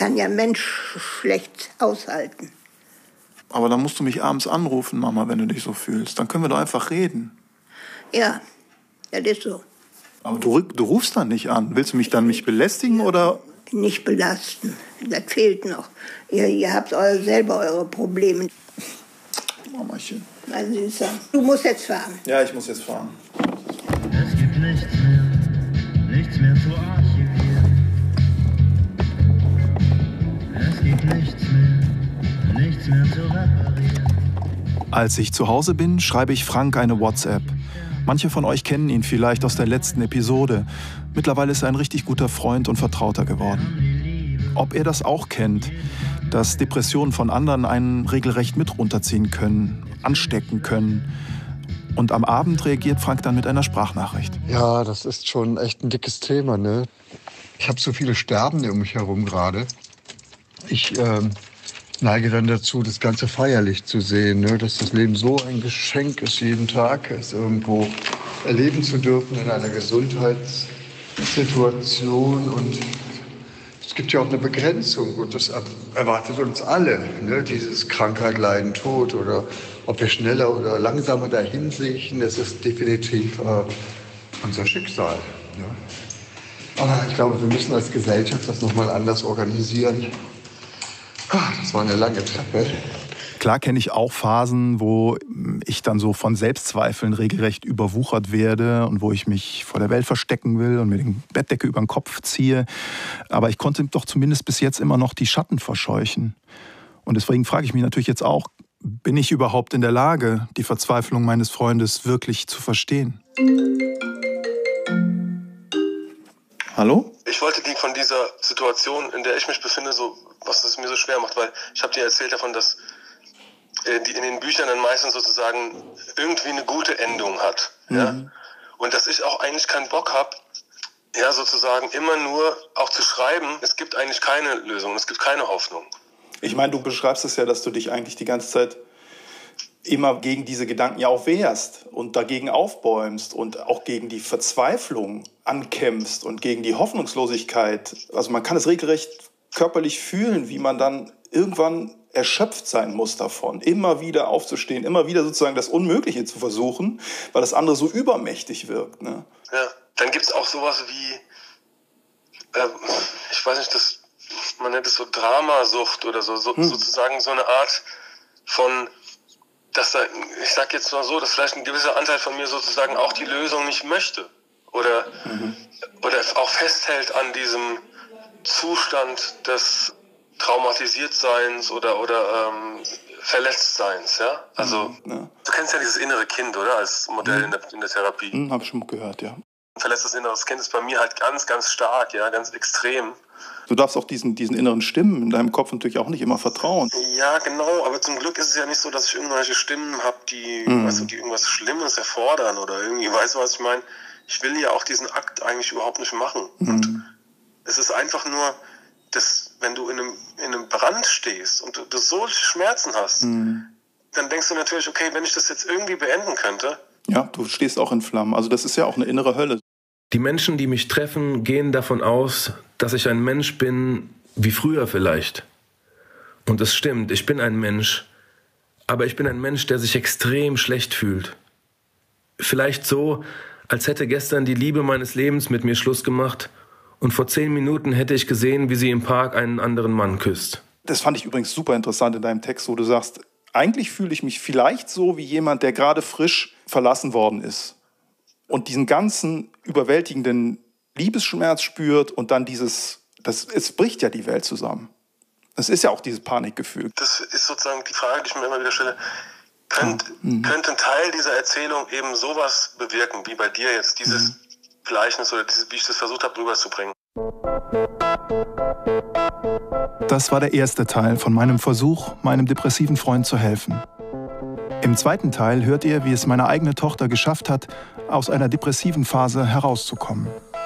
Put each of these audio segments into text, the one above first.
kann ja ein Mensch schlecht aushalten. Aber dann musst du mich abends anrufen, Mama, wenn du dich so fühlst. Dann können wir doch einfach reden. Ja, das ist so. Aber du rufst dann nicht an. Willst du mich dann belästigen oder? Nicht belasten. Das fehlt noch. Ihr habt selber eure Probleme. Mamachen. Mein Süßer. Du musst jetzt fahren. Ja, ich muss jetzt fahren. Es gibt nichts mehr zu archivieren. Es gibt nichts mehr zu reparieren. Als ich zu Hause bin, schreibe ich Frank eine WhatsApp. Manche von euch kennen ihn vielleicht aus der letzten Episode. Mittlerweile ist er ein richtig guter Freund und Vertrauter geworden. Ob er das auch kennt, dass Depressionen von anderen einen regelrecht mit runterziehen können, anstecken können. Und am Abend reagiert Frank dann mit einer Sprachnachricht. Ja, das ist schon echt ein dickes Thema, ne? Ich habe so viele Sterbende um mich herum gerade. Ich neige dann dazu, das Ganze feierlich zu sehen, ne? Dass das Leben so ein Geschenk ist, jeden Tag es irgendwo erleben zu dürfen in einer Gesundheitssituation. Und es gibt ja auch eine Begrenzung und das erwartet uns alle, ne? Dieses Krankheit, Leiden, Tod oder ob wir schneller oder langsamer dahin siechen, das ist definitiv unser Schicksal. Ne? Aber ich glaube, wir müssen als Gesellschaft das nochmal anders organisieren. Das war eine lange Treppe. Klar kenne ich auch Phasen, wo ich dann so von Selbstzweifeln regelrecht überwuchert werde und wo ich mich vor der Welt verstecken will und mir die Bettdecke über den Kopf ziehe. Aber ich konnte doch zumindest bis jetzt immer noch die Schatten verscheuchen. Und deswegen frage ich mich natürlich jetzt auch, bin ich überhaupt in der Lage, die Verzweiflung meines Freundes wirklich zu verstehen? Hallo? Ich wollte die von dieser Situation, in der ich mich befinde, so, was es mir so schwer macht, weil ich habe dir erzählt davon, dass die in den Büchern dann meistens sozusagen irgendwie eine gute Endung hat. Mhm. Ja? Und dass ich auch eigentlich keinen Bock habe, ja, sozusagen immer nur auch zu schreiben, es gibt eigentlich keine Lösung, es gibt keine Hoffnung. Ich meine, du beschreibst es ja, dass du dich eigentlich die ganze Zeit immer gegen diese Gedanken ja auch wehrst und dagegen aufbäumst und auch gegen die Verzweiflung ankämpfst und gegen die Hoffnungslosigkeit. Also man kann es regelrecht körperlich fühlen, wie man dann irgendwann erschöpft sein muss davon, immer wieder aufzustehen, immer wieder sozusagen das Unmögliche zu versuchen, weil das andere so übermächtig wirkt. Ne? Ja, dann gibt es auch sowas wie, ich weiß nicht, man nennt es so Dramasucht oder so, sozusagen so eine Art von, dass da, ich sag jetzt mal so, dass vielleicht ein gewisser Anteil von mir sozusagen auch die Lösung nicht möchte oder auch festhält an diesem Zustand des Traumatisiertseins oder Verletztseins, ja? Also, ja. Du kennst ja dieses innere Kind, oder? Als Modell in der Therapie. Habe ich schon gehört, ja. Verletztes inneres Kind ist bei mir halt ganz, ganz stark, ja, ganz extrem. Du darfst auch diesen inneren Stimmen in deinem Kopf natürlich auch nicht immer vertrauen. Ja, genau, aber zum Glück ist es ja nicht so, dass ich irgendwelche Stimmen habe, die irgendwas Schlimmes erfordern oder irgendwie, weißt du, was ich meine? Ich will ja auch diesen Akt eigentlich überhaupt nicht machen. Und es ist einfach nur, dass, wenn du in einem Brand stehst und du so Schmerzen hast, dann denkst du natürlich, okay, wenn ich das jetzt irgendwie beenden könnte. Ja, du stehst auch in Flammen. Also das ist ja auch eine innere Hölle. Die Menschen, die mich treffen, gehen davon aus, dass ich ein Mensch bin, wie früher vielleicht. Und es stimmt, ich bin ein Mensch. Aber ich bin ein Mensch, der sich extrem schlecht fühlt. Vielleicht so, als hätte gestern die Liebe meines Lebens mit mir Schluss gemacht und vor 10 Minuten hätte ich gesehen, wie sie im Park einen anderen Mann küsst. Das fand ich übrigens super interessant in deinem Text, wo du sagst, eigentlich fühle ich mich vielleicht so wie jemand, der gerade frisch verlassen worden ist und diesen ganzen überwältigenden Liebesschmerz spürt und dann es bricht ja die Welt zusammen. Das ist ja auch dieses Panikgefühl. Das ist sozusagen die Frage, die ich mir immer wieder stelle. Könnte ein Teil dieser Erzählung eben sowas bewirken, wie bei dir jetzt, dieses Gleichnis oder wie ich das versucht habe, rüberzubringen? Das war der erste Teil von meinem Versuch, meinem depressiven Freund zu helfen. Im zweiten Teil hört ihr, wie es meine eigene Tochter geschafft hat, aus einer depressiven Phase herauszukommen.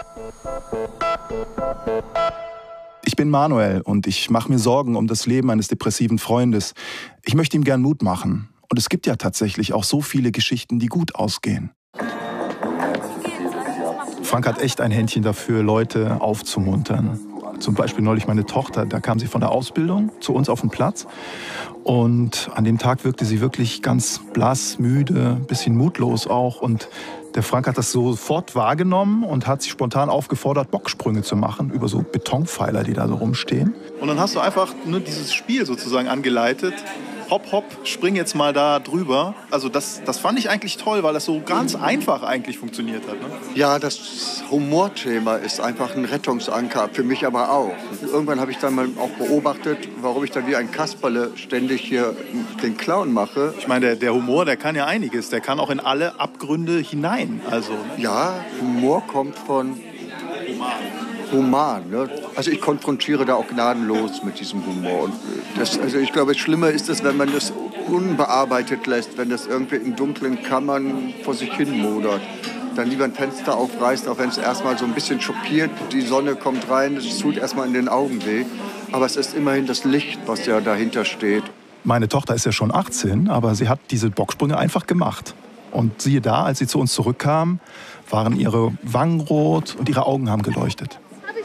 Ich bin Manuel und ich mache mir Sorgen um das Leben eines depressiven Freundes. Ich möchte ihm gern Mut machen. Und es gibt ja tatsächlich auch so viele Geschichten, die gut ausgehen. Frank hat echt ein Händchen dafür, Leute aufzumuntern. Zum Beispiel neulich meine Tochter, da kam sie von der Ausbildung zu uns auf den Platz. Und an dem Tag wirkte sie wirklich ganz blass, müde, ein bisschen mutlos auch. Und der Frank hat das sofort wahrgenommen und hat sich spontan aufgefordert, Bocksprünge zu machen über so Betonpfeiler, die da so rumstehen. Und dann hast du einfach dieses Spiel sozusagen angeleitet. Hopp, hopp, spring jetzt mal da drüber. Also das fand ich eigentlich toll, weil das so ganz einfach eigentlich funktioniert hat. Ne? Ja, das Humorthema ist einfach ein Rettungsanker, für mich aber auch. Und irgendwann habe ich dann mal auch beobachtet, warum ich dann wie ein Kasperle ständig hier den Clown mache. Ich meine, der Humor, der kann ja einiges. Der kann auch in alle Abgründe hinein. Also, ja, Humor kommt von human. Ne? Also ich konfrontiere da auch gnadenlos mit diesem Humor. Und also ich glaube, schlimmer ist es, wenn man das unbearbeitet lässt, wenn das irgendwie in dunklen Kammern vor sich hin modert. Dann lieber ein Fenster aufreißt, auch wenn es erstmal so ein bisschen schockiert. Die Sonne kommt rein, es tut erstmal in den Augen weh. Aber es ist immerhin das Licht, was ja dahinter steht. Meine Tochter ist ja schon 18, aber sie hat diese Bocksprünge einfach gemacht. Und siehe da, als sie zu uns zurückkam, waren ihre Wangen rot und ihre Augen haben geleuchtet.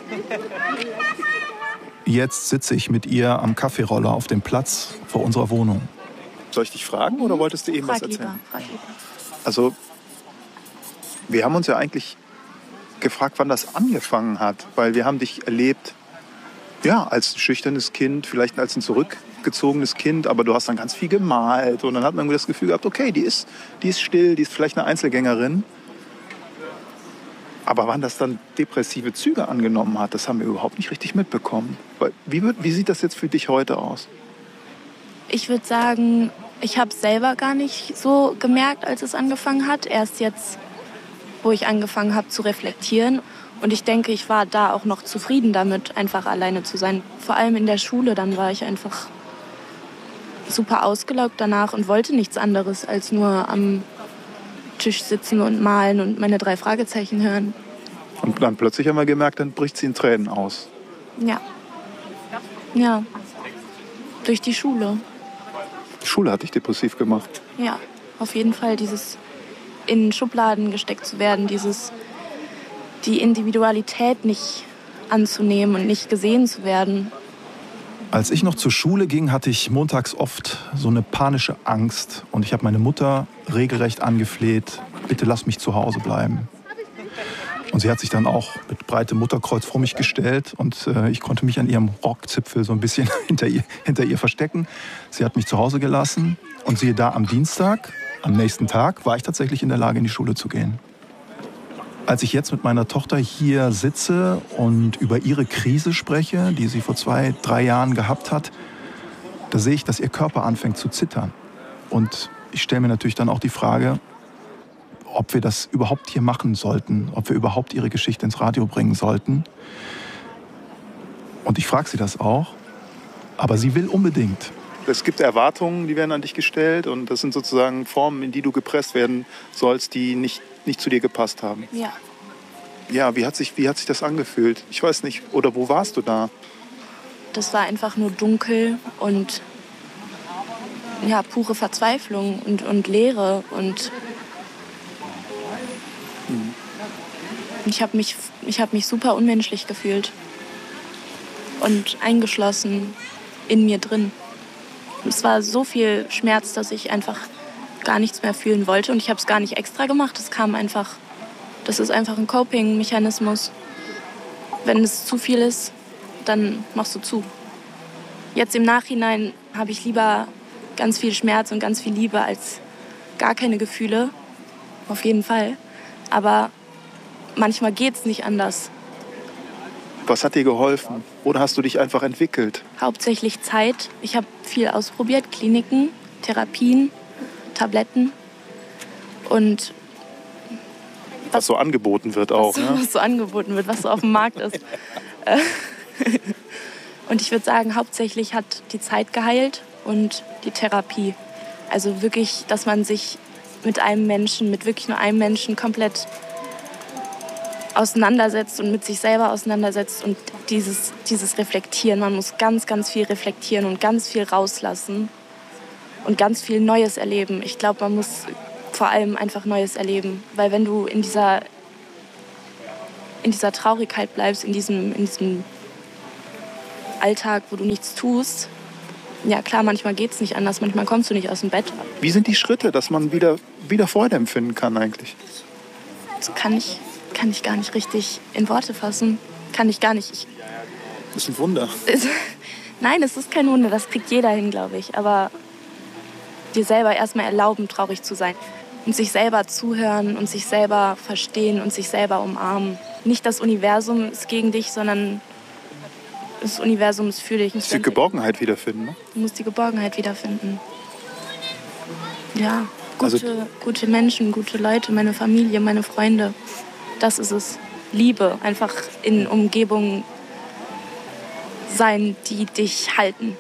Jetzt sitze ich mit ihr am Kaffeeroller auf dem Platz vor unserer Wohnung. Soll ich dich fragen oder wolltest du eben was erzählen? Frag lieber. Also, wir haben uns ja eigentlich gefragt, wann das angefangen hat. Weil wir haben dich erlebt, ja, als ein schüchternes Kind, vielleicht als ein zurückgezogenes Kind. Aber du hast dann ganz viel gemalt. Und dann hat man irgendwie das Gefühl gehabt, okay, die ist still, die ist vielleicht eine Einzelgängerin. Aber wann das dann depressive Züge angenommen hat, das haben wir überhaupt nicht richtig mitbekommen. Wie sieht das jetzt für dich heute aus? Ich würde sagen, ich habe es selber gar nicht so gemerkt, als es angefangen hat. Erst jetzt, wo ich angefangen habe zu reflektieren. Und ich denke, ich war da auch noch zufrieden damit, einfach alleine zu sein. Vor allem in der Schule, dann war ich einfach super ausgelaugt danach und wollte nichts anderes als nur am Tisch sitzen und malen und meine 3 Fragezeichen hören. Und dann plötzlich haben wir gemerkt, dann bricht sie in Tränen aus. Ja. Ja. Durch die Schule. Die Schule hat dich depressiv gemacht. Ja, auf jeden Fall. Dieses in Schubladen gesteckt zu werden, die Individualität nicht anzunehmen und nicht gesehen zu werden. Als ich noch zur Schule ging, hatte ich montags oft so eine panische Angst. Und ich habe meine Mutter regelrecht angefleht, bitte lass mich zu Hause bleiben. Und sie hat sich dann auch mit breitem Mutterkreuz vor mich gestellt. Und ich konnte mich an ihrem Rockzipfel so ein bisschen hinter ihr verstecken. Sie hat mich zu Hause gelassen. Und siehe da, am Dienstag, am nächsten Tag, war ich tatsächlich in der Lage, in die Schule zu gehen. Als ich jetzt mit meiner Tochter hier sitze und über ihre Krise spreche, die sie vor 2-3 Jahren gehabt hat, da sehe ich, dass ihr Körper anfängt zu zittern. Und ich stelle mir natürlich dann auch die Frage, ob wir das überhaupt hier machen sollten, ob wir überhaupt ihre Geschichte ins Radio bringen sollten. Und ich frage sie das auch, aber sie will unbedingt. Es gibt Erwartungen, die werden an dich gestellt und das sind sozusagen Formen, in die du gepresst werden sollst, die nicht zu dir gepasst haben. Ja. Ja, wie hat sich das angefühlt? Ich weiß nicht. Oder wo warst du da? Das war einfach nur dunkel und ja, pure Verzweiflung und Leere. Und ich habe mich super unmenschlich gefühlt und eingeschlossen in mir drin. Es war so viel Schmerz, dass ich einfach gar nichts mehr fühlen wollte. Und ich habe es gar nicht extra gemacht. Das ist einfach ein Coping-Mechanismus. Wenn es zu viel ist, dann machst du zu. Jetzt im Nachhinein habe ich lieber ganz viel Schmerz und ganz viel Liebe als gar keine Gefühle. Auf jeden Fall. Aber manchmal geht es nicht anders. Was hat dir geholfen? Oder hast du dich einfach entwickelt? Hauptsächlich Zeit. Ich habe viel ausprobiert. Kliniken, Therapien, Tabletten. Und was so angeboten wird auch. Was so angeboten wird, was so auf dem Markt ist. Und ich würde sagen, hauptsächlich hat die Zeit geheilt und die Therapie. Also wirklich, dass man sich mit wirklich nur einem Menschen komplett auseinandersetzt und mit sich selber auseinandersetzt und dieses Reflektieren. Man muss ganz, ganz viel reflektieren und ganz viel rauslassen und ganz viel Neues erleben. Ich glaube, man muss vor allem einfach Neues erleben, weil wenn du in dieser Traurigkeit bleibst, in diesem Alltag, wo du nichts tust. Ja klar, manchmal geht's nicht anders, manchmal kommst du nicht aus dem Bett. Wie sind die Schritte, dass man wieder Freude empfinden kann eigentlich? Das kann ich gar nicht richtig in Worte fassen. Kann ich gar nicht. Das ist ein Wunder. Nein, es ist kein Wunder, das kriegt jeder hin, glaube ich. Aber dir selber erstmal erlauben, traurig zu sein. Und sich selber zuhören und sich selber verstehen und sich selber umarmen. Nicht das Universum ist gegen dich, sondern das Universum ist für dich. Du musst die Geborgenheit wiederfinden, ne? Du musst die Geborgenheit wiederfinden. Ja, gute Menschen, gute Leute, meine Familie, meine Freunde. Das ist es. Liebe, einfach in Umgebungen sein, die dich halten.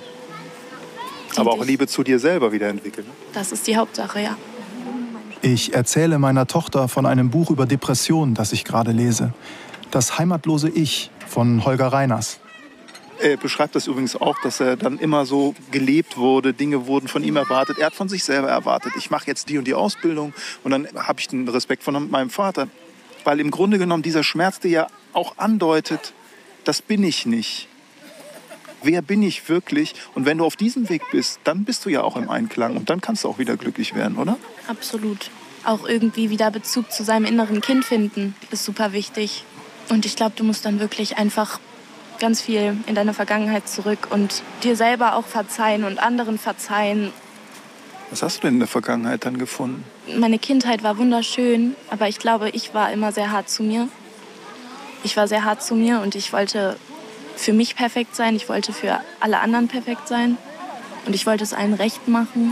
Aber auch Liebe zu dir selber wiederentwickeln. Ne? Das ist die Hauptsache, ja. Ich erzähle meiner Tochter von einem Buch über Depressionen, das ich gerade lese. Das heimatlose Ich von Holger Reiners. Er beschreibt das übrigens auch, dass er dann immer so gelebt wurde, Dinge wurden von ihm erwartet. Er hat von sich selber erwartet, ich mache jetzt die und die Ausbildung und dann habe ich den Respekt von meinem Vater. Weil im Grunde genommen dieser Schmerz dir ja auch andeutet, das bin ich nicht. Wer bin ich wirklich? Und wenn du auf diesem Weg bist, dann bist du ja auch im Einklang und dann kannst du auch wieder glücklich werden, oder? Absolut. Auch irgendwie wieder Bezug zu seinem inneren Kind finden, ist super wichtig. Und ich glaube, du musst dann wirklich einfach ganz viel in deine Vergangenheit zurück und dir selber auch verzeihen und anderen verzeihen. Was hast du denn in der Vergangenheit dann gefunden? Meine Kindheit war wunderschön, aber ich glaube, ich war immer sehr hart zu mir. Ich war sehr hart zu mir und ich wollte für mich perfekt sein, ich wollte für alle anderen perfekt sein und ich wollte es allen recht machen.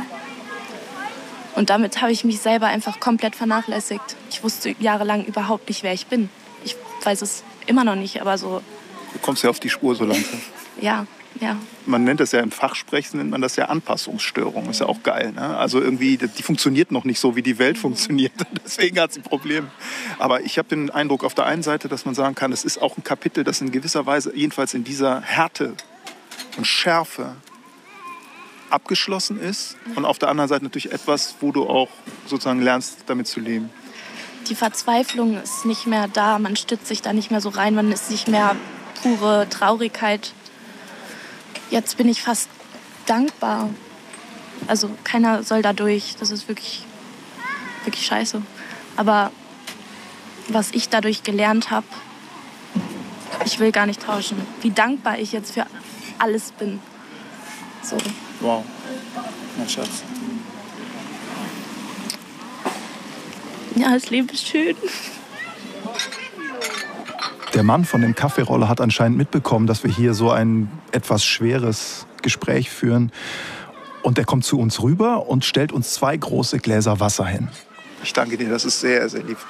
Und damit habe ich mich selber einfach komplett vernachlässigt. Ich wusste jahrelang überhaupt nicht, wer ich bin. Ich weiß es immer noch nicht, aber so... Du kommst ja auf die Spur so langsam. Ja. Man nennt das ja im Fachsprech, nennt man das ja Anpassungsstörung. Ist ja auch geil, ne? Also irgendwie, die funktioniert noch nicht so, wie die Welt funktioniert. Deswegen hat sie Probleme. Aber ich habe den Eindruck auf der einen Seite, dass man sagen kann, es ist auch ein Kapitel, das in gewisser Weise, jedenfalls in dieser Härte und Schärfe abgeschlossen ist. Und auf der anderen Seite natürlich etwas, wo du auch sozusagen lernst, damit zu leben. Die Verzweiflung ist nicht mehr da, man stützt sich da nicht mehr so rein, man ist nicht mehr pure Traurigkeit. Jetzt bin ich fast dankbar. Also keiner soll da durch. Das ist wirklich scheiße. Aber was ich dadurch gelernt habe, ich will gar nicht tauschen. Wie dankbar ich jetzt für alles bin. So. Wow, mein Schatz. Ja, das Leben ist schön. Der Mann von dem Kaffeeroller hat anscheinend mitbekommen, dass wir hier so ein etwas schweres Gespräch führen. Und er kommt zu uns rüber und stellt uns 2 große Gläser Wasser hin. Ich danke dir, das ist sehr, sehr lieb.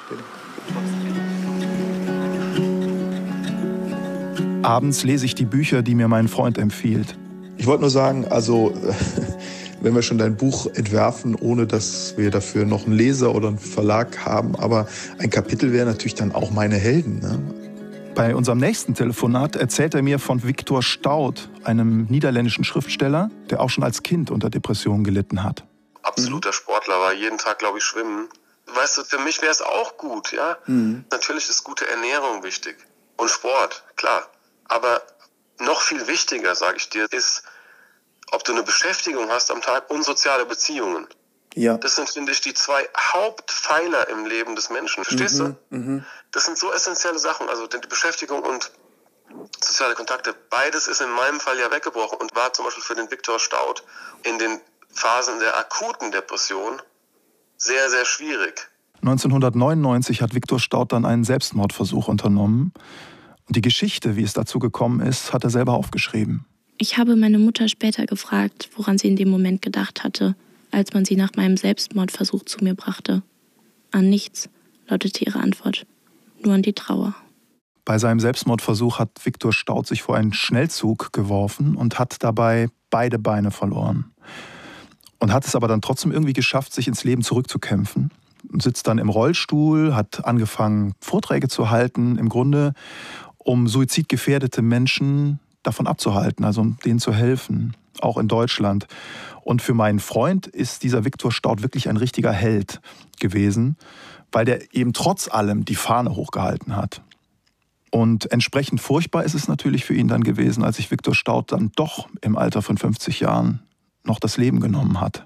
Abends lese ich die Bücher, die mir mein Freund empfiehlt. Ich wollte nur sagen, also wenn wir schon dein Buch entwerfen, ohne dass wir dafür noch einen Leser oder einen Verlag haben, aber ein Kapitel wäre natürlich dann auch meine Helden, ne? Bei unserem nächsten Telefonat erzählt er mir von Victor Stout, einem niederländischen Schriftsteller, der auch schon als Kind unter Depressionen gelitten hat. Absoluter Sportler, war jeden Tag, glaube ich, schwimmen. Weißt du, für mich wäre es auch gut, ja. Natürlich ist gute Ernährung wichtig und Sport, klar. Aber noch viel wichtiger, sage ich dir, ist, ob du eine Beschäftigung hast am Tag und soziale Beziehungen. Ja. Das sind, finde ich, die 2 Hauptpfeiler im Leben des Menschen. Verstehst du? Das sind so essentielle Sachen. Also die Beschäftigung und soziale Kontakte. Beides ist in meinem Fall ja weggebrochen und war zum Beispiel für den Victor Stout in den Phasen der akuten Depression sehr, sehr schwierig. 1999 hat Victor Stout dann einen Selbstmordversuch unternommen. Und die Geschichte, wie es dazu gekommen ist, hat er selber aufgeschrieben. Ich habe meine Mutter später gefragt, woran sie in dem Moment gedacht hatte, als man sie nach meinem Selbstmordversuch zu mir brachte. An nichts, lautete ihre Antwort. Nur an die Trauer. Bei seinem Selbstmordversuch hat Victor Stout sich vor einen Schnellzug geworfen und hat dabei beide Beine verloren. Und hat es aber dann trotzdem irgendwie geschafft, sich ins Leben zurückzukämpfen. Und sitzt dann im Rollstuhl, hat angefangen, Vorträge zu halten, im Grunde um suizidgefährdete Menschen davon abzuhalten, also um denen zu helfen, auch in Deutschland. Und für meinen Freund ist dieser Victor Stout wirklich ein richtiger Held gewesen, weil der eben trotz allem die Fahne hochgehalten hat. Und entsprechend furchtbar ist es natürlich für ihn dann gewesen, als sich Viktor Staud dann doch im Alter von 50 Jahren noch das Leben genommen hat.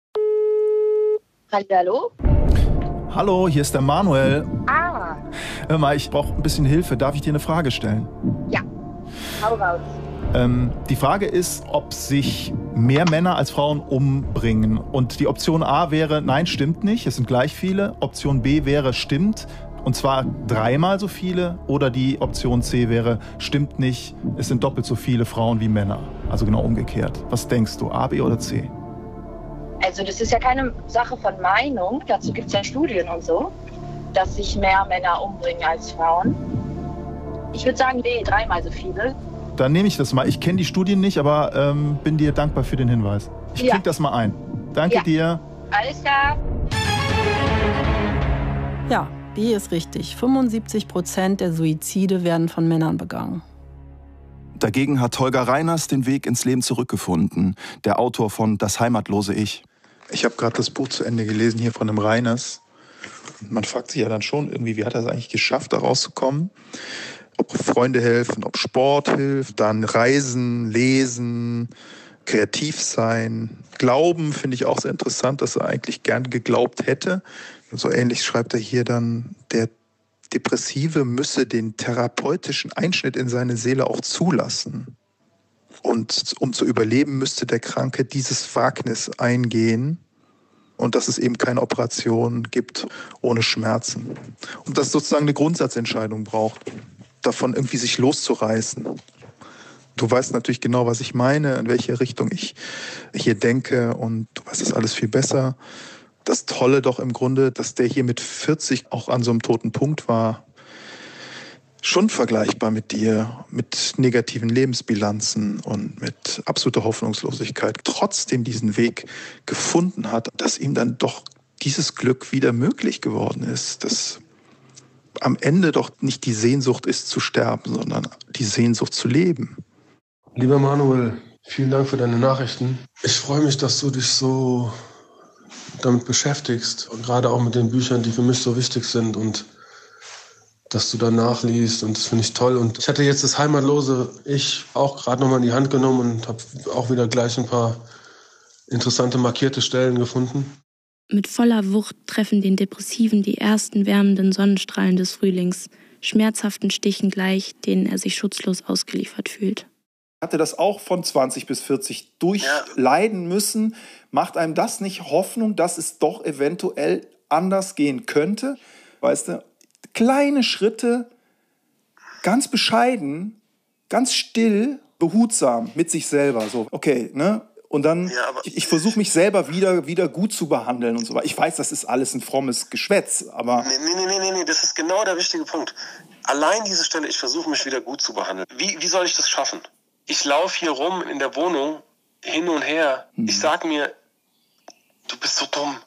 Hallo? Hallo, hier ist der Manuel. Ah. Hör mal, ich brauche ein bisschen Hilfe. Darf ich dir eine Frage stellen? Ja, hau raus. Die Frage ist, ob sich mehr Männer als Frauen umbringen. Und die Option A wäre, nein, stimmt nicht, es sind gleich viele. Option B wäre, stimmt, und zwar 3-mal so viele. Oder die Option C wäre, stimmt nicht, es sind doppelt so viele Frauen wie Männer. Also genau umgekehrt. Was denkst du, A, B oder C? Also das ist ja keine Sache von Meinung, dazu gibt es ja Studien und so, dass sich mehr Männer umbringen als Frauen. Ich würde sagen B, 3-mal so viele. Dann nehme ich das mal. Ich kenne die Studien nicht, aber bin dir dankbar für den Hinweis. Ich krieg das mal ein. Danke dir. Alles klar. Ja, B ist richtig. 75% der Suizide werden von Männern begangen. Dagegen hat Holger Reiners den Weg ins Leben zurückgefunden, der Autor von Das heimatlose Ich. Ich habe gerade das Buch zu Ende gelesen hier von dem Reiners. Man fragt sich ja dann schon irgendwie, wie hat er es eigentlich geschafft, da rauszukommen? Ob Freunde helfen, ob Sport hilft, dann Reisen, Lesen, kreativ sein. Glauben finde ich auch sehr interessant, dass er eigentlich gern geglaubt hätte. So ähnlich schreibt er hier dann, der Depressive müsse den therapeutischen Einschnitt in seine Seele auch zulassen. Und um zu überleben, müsste der Kranke dieses Wagnis eingehen. Und dass es eben keine Operation gibt ohne Schmerzen. Und dass es sozusagen eine Grundsatzentscheidung braucht, davon irgendwie sich loszureißen. Du weißt natürlich genau, was ich meine, in welche Richtung ich hier denke, und du weißt es alles viel besser. Das Tolle doch im Grunde, dass der hier mit 40 auch an so einem toten Punkt war, schon vergleichbar mit dir, mit negativen Lebensbilanzen und mit absoluter Hoffnungslosigkeit, trotzdem diesen Weg gefunden hat, dass ihm dann doch dieses Glück wieder möglich geworden ist, dass am Ende doch nicht die Sehnsucht ist zu sterben, sondern die Sehnsucht zu leben. Lieber Manuel, vielen Dank für deine Nachrichten. Ich freue mich, dass du dich so damit beschäftigst und gerade auch mit den Büchern, die für mich so wichtig sind, und dass du da nachliest, und das finde ich toll. Und ich hatte jetzt das heimatlose Ich auch gerade nochmal in die Hand genommen und habe auch wieder gleich ein paar interessante markierte Stellen gefunden. Mit voller Wucht treffen den Depressiven die ersten wärmenden Sonnenstrahlen des Frühlings, schmerzhaften Stichen gleich, denen er sich schutzlos ausgeliefert fühlt. Hatte das auch von 20 bis 40 durchleiden müssen. Macht einem das nicht Hoffnung, dass es doch eventuell anders gehen könnte? Weißt du, kleine Schritte, ganz bescheiden, ganz still, behutsam mit sich selber. So, okay, ne? Und dann, ich versuche mich selber wieder gut zu behandeln und so weiter. Ich weiß, das ist alles ein frommes Geschwätz, aber... Nee, das ist genau der wichtige Punkt. Allein diese Stelle, ich versuche mich wieder gut zu behandeln. Wie soll ich das schaffen? Ich laufe hier rum in der Wohnung, hin und her. Ich sage mir, du bist so dumm.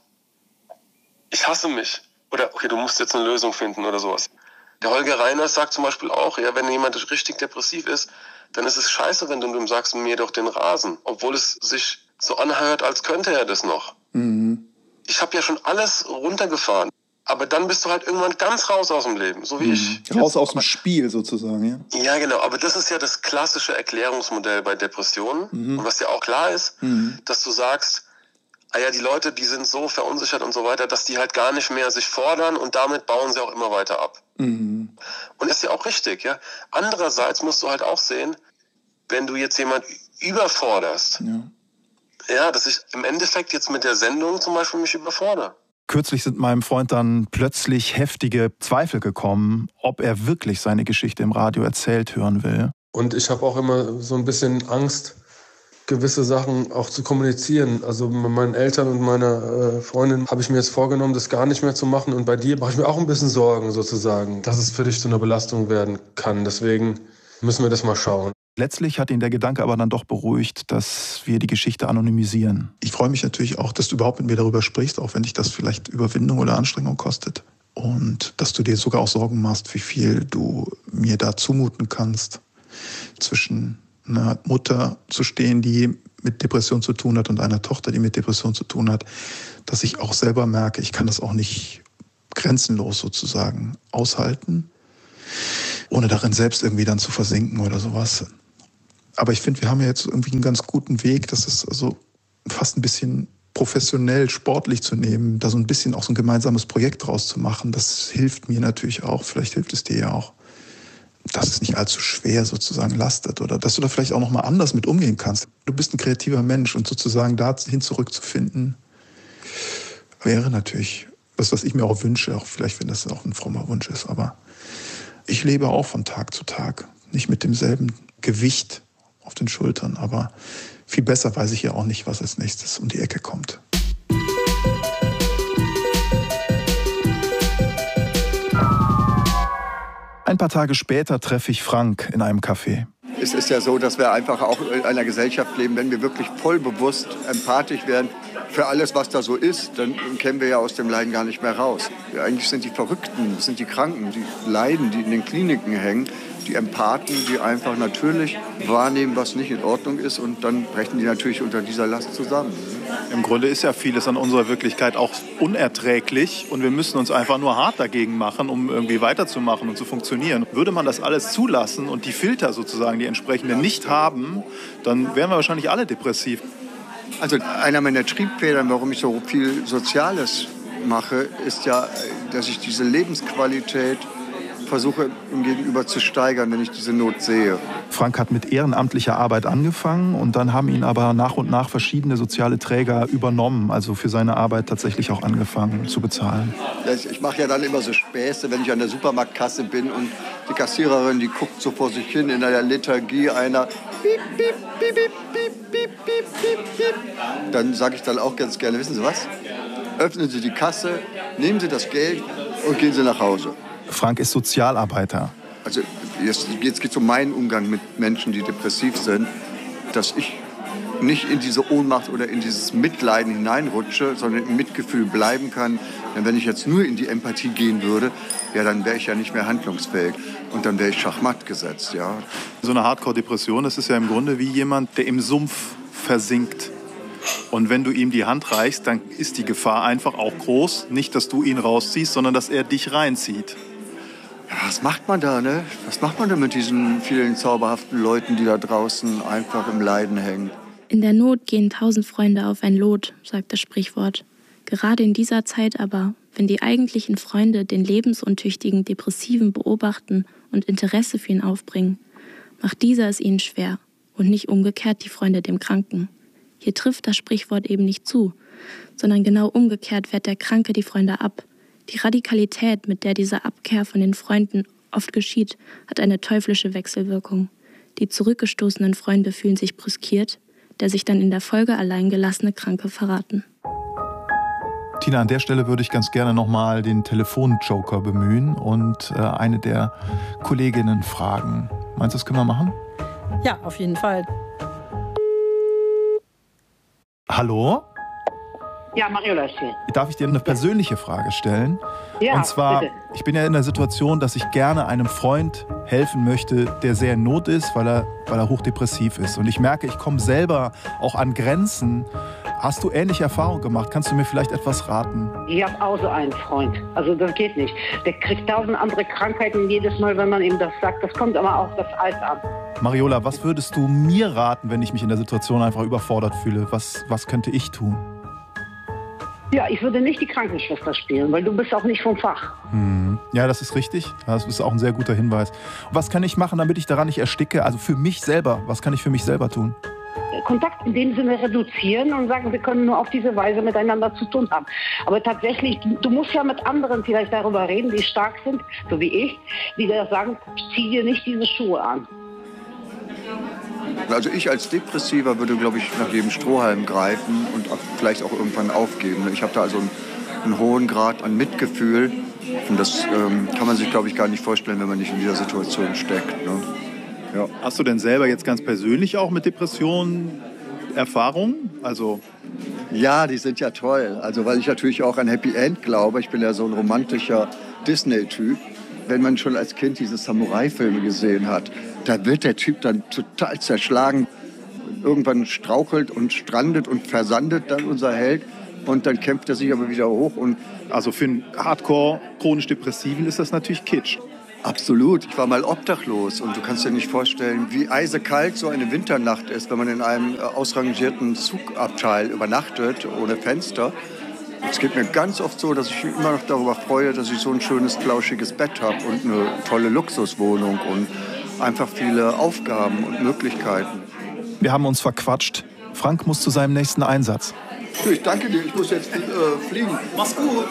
Ich hasse mich. Oder, okay, du musst jetzt eine Lösung finden oder sowas. Der Holger Reiners sagt zum Beispiel auch, ja, wenn jemand richtig depressiv ist, dann ist es scheiße, wenn du ihm sagst, mir doch den Rasen. Obwohl es sich so anhört, als könnte er das noch. Mhm. Ich habe ja schon alles runtergefahren. Aber dann bist du halt irgendwann ganz raus aus dem Leben, so wie ich. Raus aus dem Spiel sozusagen, ja? Ja, genau. Aber das ist ja das klassische Erklärungsmodell bei Depressionen. Und was ja auch klar ist, dass du sagst, die Leute, die sind so verunsichert und so weiter, dass die halt gar nicht mehr sich fordern, und damit bauen sie auch immer weiter ab. Und das ist ja auch richtig, ja. Andererseits musst du halt auch sehen, wenn du jetzt jemand überforderst, dass ich im Endeffekt jetzt mit der Sendung zum Beispiel mich überfordere. Kürzlich sind meinem Freund dann plötzlich heftige Zweifel gekommen, ob er wirklich seine Geschichte im Radio erzählt hören will. Und ich habe auch immer so ein bisschen Angst, gewisse Sachen auch zu kommunizieren. Also mit meinen Eltern und meiner Freundin habe ich mir jetzt vorgenommen, das gar nicht mehr zu machen. Und bei dir mache ich mir auch ein bisschen Sorgen sozusagen, dass es für dich zu einer Belastung werden kann. Deswegen müssen wir das mal schauen. Letztlich hat ihn der Gedanke aber dann doch beruhigt, dass wir die Geschichte anonymisieren. Ich freue mich natürlich auch, dass du überhaupt mit mir darüber sprichst, auch wenn dich das vielleicht Überwindung oder Anstrengung kostet. Und dass du dir sogar auch Sorgen machst, wie viel du mir da zumuten kannst, zwischen einer Mutter zu stehen, die mit Depression zu tun hat, und einer Tochter, die mit Depression zu tun hat, dass ich auch selber merke, ich kann das auch nicht grenzenlos sozusagen aushalten. ohne darin selbst irgendwie dann zu versinken oder sowas. Aber ich finde, wir haben ja jetzt irgendwie einen ganz guten Weg, das ist also fast ein bisschen professionell, sportlich zu nehmen, da so ein bisschen auch so ein gemeinsames Projekt draus zu machen. Das hilft mir natürlich auch, vielleicht hilft es dir ja auch, dass es nicht allzu schwer sozusagen lastet oder dass du da vielleicht auch noch mal anders mit umgehen kannst. Du bist ein kreativer Mensch und sozusagen dahin zurückzufinden, wäre natürlich das, was ich mir auch wünsche, auch vielleicht, wenn das auch ein frommer Wunsch ist. Aber ich lebe auch von Tag zu Tag, nicht mit demselben Gewicht auf den Schultern, aber viel besser weiß ich ja auch nicht, was als nächstes um die Ecke kommt. Ein paar Tage später treffe ich Frank in einem Café. Es ist ja so, dass wir einfach auch in einer Gesellschaft leben, wenn wir wirklich voll bewusst empathisch werden für alles, was da so ist, dann kämen wir ja aus dem Leiden gar nicht mehr raus. Eigentlich sind die Verrückten, das sind die Kranken, die Leiden, die in den Kliniken hängen, die Empathen, die einfach natürlich wahrnehmen, was nicht in Ordnung ist, und dann brechen die natürlich unter dieser Last zusammen. Im Grunde ist ja vieles an unserer Wirklichkeit auch unerträglich und wir müssen uns einfach nur hart dagegen machen, um irgendwie weiterzumachen und zu funktionieren. Würde man das alles zulassen und die Filter sozusagen, die entsprechenden, nicht haben, dann wären wir wahrscheinlich alle depressiv. Also einer meiner Triebfedern, warum ich so viel Soziales mache, ist ja, dass ich diese Lebensqualität versuche im Gegenüber zu steigern, wenn ich diese Not sehe. Frank hat mit ehrenamtlicher Arbeit angefangen und dann haben ihn aber nach und nach verschiedene soziale Träger übernommen, also für seine Arbeit tatsächlich auch angefangen zu bezahlen. Ich mache ja dann immer so Späße, wenn ich an der Supermarktkasse bin und die Kassiererin, die guckt so vor sich hin in einer Lethargie einer Piep, piep, piep, piep, piep, piep, piep, piep. Dann sage ich dann auch ganz gerne, wissen Sie was? Öffnen Sie die Kasse, nehmen Sie das Geld und gehen Sie nach Hause. Frank ist Sozialarbeiter. Also jetzt geht es um meinen Umgang mit Menschen, die depressiv sind, dass ich nicht in diese Ohnmacht oder in dieses Mitleiden hineinrutsche, sondern im Mitgefühl bleiben kann. Denn wenn ich jetzt nur in die Empathie gehen würde, ja, dann wäre ich ja nicht mehr handlungsfähig und dann wäre ich schachmatt gesetzt. Ja. So eine Hardcore-Depression, das ist ja im Grunde wie jemand, der im Sumpf versinkt. Und wenn du ihm die Hand reichst, dann ist die Gefahr einfach auch groß. Nicht, dass du ihn rausziehst, sondern dass er dich reinzieht. Ja, was macht man da, ne? Was macht man da mit diesen vielen zauberhaften Leuten, die da draußen einfach im Leiden hängen? In der Not gehen 1000 Freunde auf ein Lot, sagt das Sprichwort. Gerade in dieser Zeit aber, wenn die eigentlichen Freunde den lebensuntüchtigen Depressiven beobachten und Interesse für ihn aufbringen, macht dieser es ihnen schwer und nicht umgekehrt die Freunde dem Kranken. Hier trifft das Sprichwort eben nicht zu, sondern genau umgekehrt wehrt der Kranke die Freunde ab. Die Radikalität, mit der diese Abkehr von den Freunden oft geschieht, hat eine teuflische Wechselwirkung. Die zurückgestoßenen Freunde fühlen sich brüskiert, der sich dann in der Folge alleingelassene Kranke verraten. Tina, an der Stelle würde ich ganz gerne nochmal den Telefonjoker bemühen und eine der Kolleginnen fragen. Meinst du, das können wir machen? Ja, auf jeden Fall. Hallo? Ja, Mariola ist hier. Darf ich dir eine persönliche Frage stellen? Ja, und zwar, bitte. Ich bin ja in der Situation, dass ich gerne einem Freund helfen möchte, der sehr in Not ist, weil er hochdepressiv ist. Und ich merke, ich komme selber auch an Grenzen. Hast du ähnliche Erfahrungen gemacht? Kannst du mir vielleicht etwas raten? Ich habe auch so einen Freund. Also das geht nicht. Der kriegt 1000 andere Krankheiten jedes Mal, wenn man ihm das sagt. Das kommt aber auch das Alter an. Mariola, was würdest du mir raten, wenn ich mich in der Situation einfach überfordert fühle? Was könnte ich tun? Ja, ich würde nicht die Krankenschwester spielen, weil du bist auch nicht vom Fach. Ja, das ist richtig. Das ist auch ein sehr guter Hinweis. Was kann ich machen, damit ich daran nicht ersticke? Also für mich selber. Was kann ich für mich selber tun? Kontakt in dem Sinne reduzieren und sagen, wir können nur auf diese Weise miteinander zu tun haben. Aber tatsächlich, du musst ja mit anderen vielleicht darüber reden, die stark sind, so wie ich, die dir sagen, zieh dir nicht diese Schuhe an. Also ich als Depressiver würde, glaube ich, nach jedem Strohhalm greifen und vielleicht auch irgendwann aufgeben. Ich habe da also einen hohen Grad an Mitgefühl. Und das kann man sich, glaube ich, gar nicht vorstellen, wenn man nicht in dieser Situation steckt. Ne? Ja. Hast du denn selber jetzt ganz persönlich auch mit Depressionen Erfahrungen? Also ja, die sind ja toll. Also weil ich natürlich auch an Happy End glaube. Ich bin ja so ein romantischer Disney-Typ. Wenn man schon als Kind diese Samurai-Filme gesehen hat, da wird der Typ dann total zerschlagen. Irgendwann strauchelt und strandet und versandet dann unser Held. Und dann kämpft er sich aber wieder hoch. Und also für einen Hardcore chronisch Depressiven ist das natürlich Kitsch. Absolut. Ich war mal obdachlos und du kannst dir nicht vorstellen, wie eisekalt so eine Winternacht ist, wenn man in einem ausrangierten Zugabteil übernachtet, ohne Fenster. Es geht mir ganz oft so, dass ich mich immer noch darüber freue, dass ich so ein schönes, flauschiges Bett habe und eine tolle Luxuswohnung und einfach viele Aufgaben und Möglichkeiten. Wir haben uns verquatscht. Frank muss zu seinem nächsten Einsatz. Ich danke dir, ich muss jetzt fliegen. Mach's gut.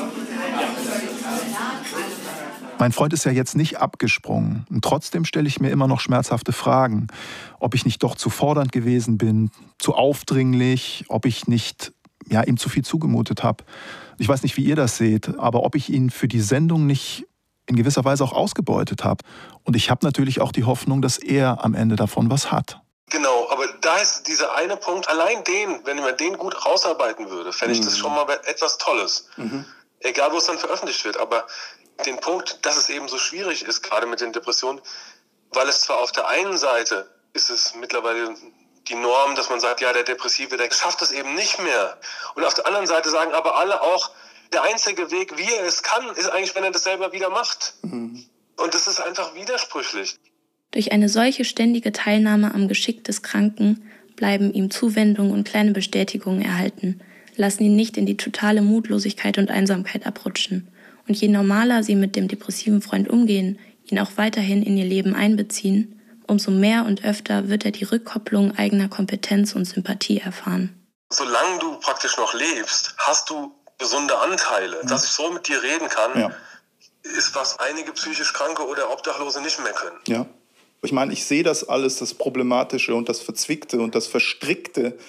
Mein Freund ist ja jetzt nicht abgesprungen. Und trotzdem stelle ich mir immer noch schmerzhafte Fragen. Ob ich nicht doch zu fordernd gewesen bin, zu aufdringlich, ob ich nicht ihm zu viel zugemutet habe. Ich weiß nicht, wie ihr das seht, aber ob ich ihn für die Sendung nicht in gewisser Weise auch ausgebeutet habe. Und ich habe natürlich auch die Hoffnung, dass er am Ende davon was hat. Genau, aber da ist dieser eine Punkt, allein wenn man den gut rausarbeiten würde, fände ich das schon mal etwas Tolles. Egal, wo es dann veröffentlicht wird, aber den Punkt, dass es eben so schwierig ist, gerade mit den Depressionen, weil es zwar auf der einen Seite ist es mittlerweile die Norm, dass man sagt, ja, der Depressive, der schafft es eben nicht mehr. Und auf der anderen Seite sagen aber alle auch, der einzige Weg, wie er es kann, ist eigentlich, wenn er das selber wieder macht. Und das ist einfach widersprüchlich. Durch eine solche ständige Teilnahme am Geschick des Kranken bleiben ihm Zuwendung und kleine Bestätigungen erhalten, lassen ihn nicht in die totale Mutlosigkeit und Einsamkeit abrutschen. Und je normaler sie mit dem depressiven Freund umgehen, ihn auch weiterhin in ihr Leben einbeziehen, umso mehr und öfter wird er die Rückkopplung eigener Kompetenz und Sympathie erfahren. Solange du praktisch noch lebst, hast du gesunde Anteile. Dass ich so mit dir reden kann, ist, was einige psychisch Kranke oder Obdachlose nicht mehr können. Ja. Ich meine, ich sehe das alles, das Problematische und das Verzwickte und das Verstrickte.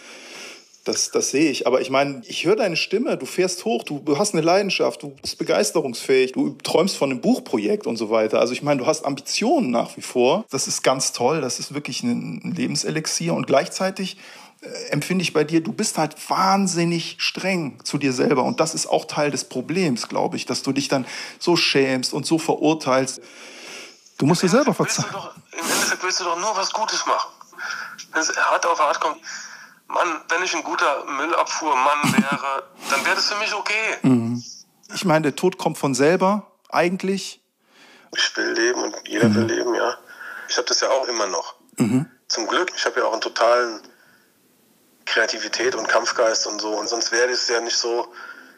Das sehe ich. Aber ich meine, ich höre deine Stimme, du fährst hoch, du hast eine Leidenschaft, du bist begeisterungsfähig, du träumst von einem Buchprojekt und so weiter. Also ich meine, du hast Ambitionen nach wie vor. Das ist ganz toll, das ist wirklich ein Lebenselixier. Und gleichzeitig empfinde ich bei dir, du bist halt wahnsinnig streng zu dir selber. Und das ist auch Teil des Problems, glaube ich, dass du dich dann so schämst und so verurteilst. Du musst dir selber verzeihen. Im Endeffekt willst du doch nur was Gutes machen. Wenn es hart auf hart kommt, Mann, wenn ich ein guter Müllabfuhrmann wäre, dann wäre das für mich okay. Ich meine, der Tod kommt von selber, eigentlich. Ich will leben und jeder will leben, ja. Ich habe das ja auch immer noch. Zum Glück, ich habe ja auch einen totalen Kreativität und Kampfgeist und so. Und sonst wäre das ja nicht so.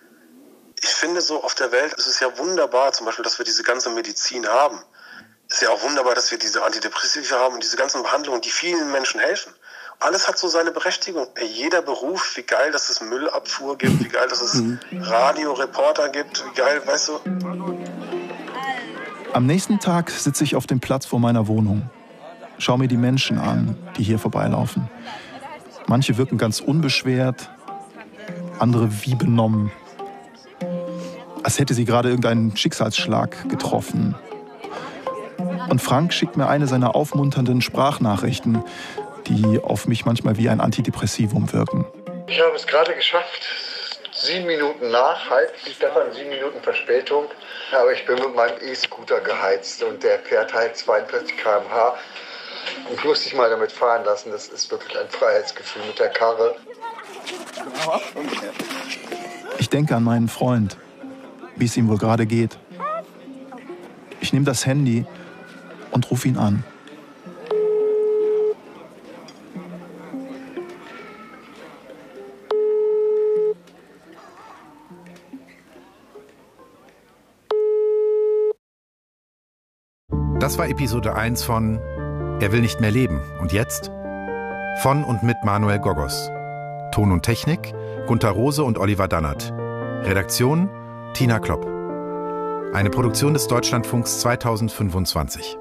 Ich finde so, auf der Welt ist es ja wunderbar, zum Beispiel, dass wir diese ganze Medizin haben. Es ist ja auch wunderbar, dass wir diese Antidepressiva haben und diese ganzen Behandlungen, die vielen Menschen helfen. Alles hat so seine Berechtigung. Jeder Beruf, wie geil, dass es Müllabfuhr gibt, wie geil, dass es Radioreporter gibt, wie geil, weißt du. Am nächsten Tag sitze ich auf dem Platz vor meiner Wohnung. Schau mir die Menschen an, die hier vorbeilaufen. Manche wirken ganz unbeschwert, andere wie benommen. Als hätte sie gerade irgendeinen Schicksalsschlag getroffen. Und Frank schickt mir eine seiner aufmunternden Sprachnachrichten, die auf mich manchmal wie ein Antidepressivum wirken. Ich habe es gerade geschafft. 7 Minuten nach, Stefan, 7 Minuten Verspätung. Aber ich bin mit meinem E-Scooter geheizt und der fährt halt 42 km/h. Und ich muss dich mal damit fahren lassen. Das ist wirklich ein Freiheitsgefühl mit der Karre. Ich denke an meinen Freund, wie es ihm wohl gerade geht. Ich nehme das Handy und rufe ihn an. Das war Episode 1 von Er will nicht mehr leben. Und jetzt? Von und mit Manuel Gogos. Ton und Technik Gunter Rose und Oliver Dannert. Redaktion Tina Klopp. Eine Produktion des Deutschlandfunks 2025.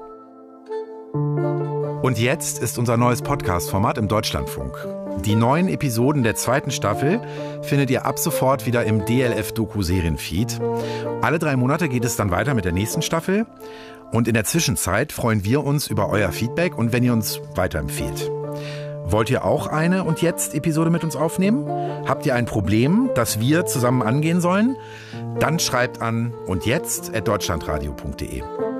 Und jetzt ist unser neues Podcast-Format im Deutschlandfunk. Die neuen Episoden der 2. Staffel findet ihr ab sofort wieder im DLF-Doku-Serienfeed. Alle 3 Monate geht es dann weiter mit der nächsten Staffel. Und in der Zwischenzeit freuen wir uns über euer Feedback und wenn ihr uns weiterempfehlt. Wollt ihr auch eine Und jetzt Episode mit uns aufnehmen? Habt ihr ein Problem, das wir zusammen angehen sollen? Dann schreibt an undjetzt@deutschlandradio.de.